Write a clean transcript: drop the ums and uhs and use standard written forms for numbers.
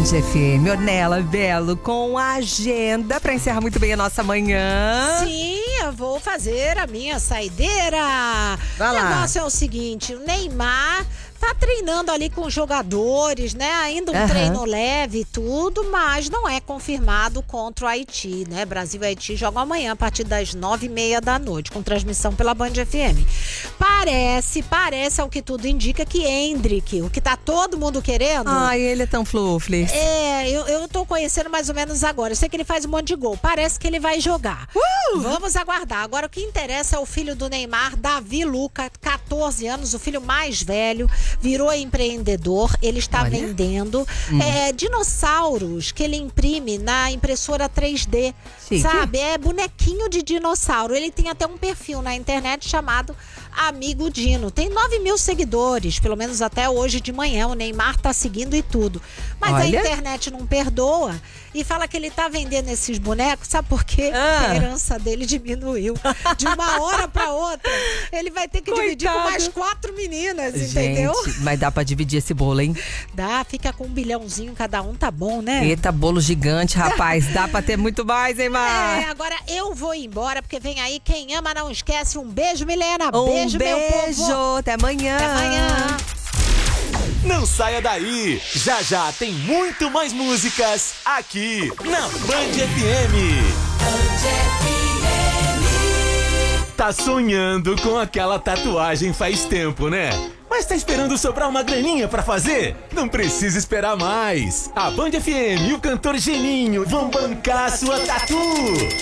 Band FM, Ornella Belo com a agenda para encerrar muito bem a nossa manhã. Sim, eu vou fazer a minha saideira. Vai lá. O negócio é o seguinte, o Neymar tá treinando ali com os jogadores, né? Ainda um treino leve e tudo, mas não é confirmado contra o Haiti, né? Brasil e Haiti jogam amanhã a partir das 9h30 da noite, com transmissão pela Band FM. Parece ao que tudo indica que Endrick, o que tá todo mundo querendo. Ai, ele é tão flufles. Eu tô conhecendo mais ou menos agora. Eu sei que ele faz um monte de gol. Parece que ele vai jogar. Vamos aguardar. Agora, o que interessa é o filho do Neymar, Davi Luca, 14 anos, o filho mais velho, virou empreendedor. Ele está vendendo dinossauros que ele imprime na impressora 3D. Chique. Sabe? É bonequinho de dinossauro. Ele tem até um perfil na internet chamado Amigo Dino. Tem 9 mil seguidores, pelo menos até hoje de manhã. O Neymar tá seguindo e tudo. Mas a internet não perdoa e fala que ele tá vendendo esses bonecos, sabe por quê? A herança dele diminuiu. De uma hora pra outra, ele vai ter que dividir com mais 4 meninas, entendeu? Mas dá pra dividir esse bolo, hein? Dá, fica com 1 bilhãozinho cada um, tá bom, né? Eita, bolo gigante, rapaz. Dá pra ter muito mais, hein, Mar? Agora eu vou embora, porque vem aí Quem Ama Não Esquece. Um beijo, Milena. Beijo, meu povo. Até amanhã. Até amanhã. Não saia daí. Já tem muito mais músicas aqui na Band FM. Tá sonhando com aquela tatuagem faz tempo, né? Mas tá esperando sobrar uma graninha pra fazer? Não precisa esperar mais. A Band FM e o cantor Geninho vão bancar a sua tatu.